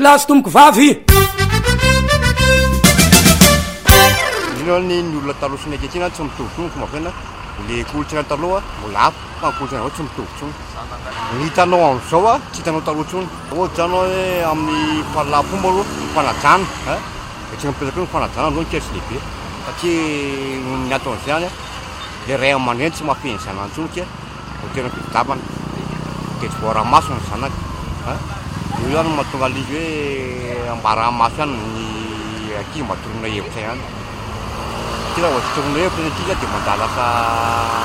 lazy tomoko vavy ny olona taloha sy ankehitriny tsy mitovy tsony fomba fiaina le kolontsaina taloha mbola hafa fa kolontsaina tsy mitovy tsony ny hitanao am'izao a tsy hitanao taloha tsony ohatra zany hoe amin'ny fahalala-pomba aloha fanajana de tsy mipetraka ny fanajana aloha kely tsy lehibe satria ny ataon'izay any le ray aman-dreny tsy mahafeny zanany tsony ke ho tena fitadiavana de tsy voara-maso ny zanaka io ihany mahatonga izy hoe ambara-maso ihany ny ankizy mba torona hevitra ihany tena vao torona hevitra ny ankizy de mandalaka